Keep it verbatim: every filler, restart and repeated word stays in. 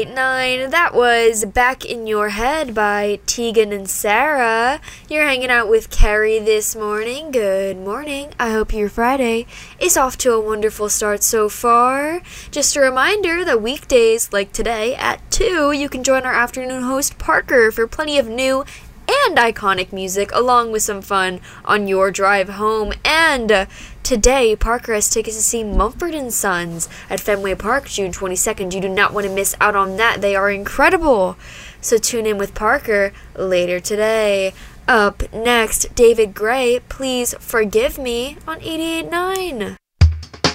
eighty-eight nine. That was Back in Your Head by Tegan and Sarah. You're hanging out with Carrie this morning. Good morning. I hope your Friday is off to a wonderful start so far. Just a reminder that weekdays like today at two, you can join our afternoon host Parker for plenty of new and iconic music, along with some fun on your drive home. And uh, today, Parker has tickets to see Mumford and Sons at Fenway Park June twenty-second. You do not want to miss out on that. They are incredible. So tune in with Parker later today. Up next, David Gray, Please Forgive Me on eighty-eight nine.